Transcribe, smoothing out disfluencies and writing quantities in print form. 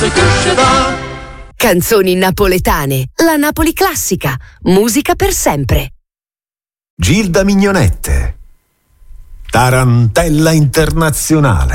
Canzoni napoletane, la Napoli classica, musica per sempre. Gilda Mignonette, Tarantella Internazionale.